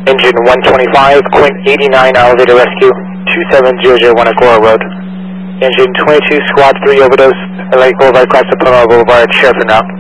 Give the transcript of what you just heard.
Engine 125, Quint 89, elevator rescue, 27001 Agora Road. Engine 22, Squad 3 overdose, Lake Boulevard, Class of Pomona Boulevard, share for now.